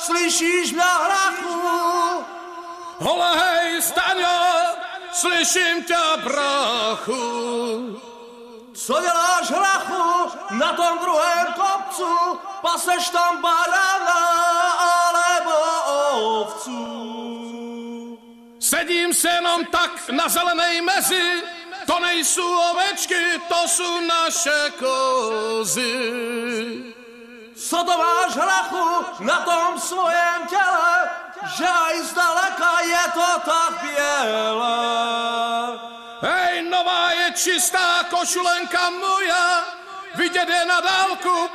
slyšíš mě hrachu? Hole, hej, Staňo, slyším tě, brachu. Co děláš, hrachu, na tom druhém kopcu? Paseš tam barana alebo ovcu? Sedím se jenom tak na zelenej mezi, to nejsou ovečky, to jsou naše kozy. Co to máš, hrachu, na tom svém těle, že i zdaleka je to tak bělé? Hej, nová je čistá košulenka moja, vidět je na dálku,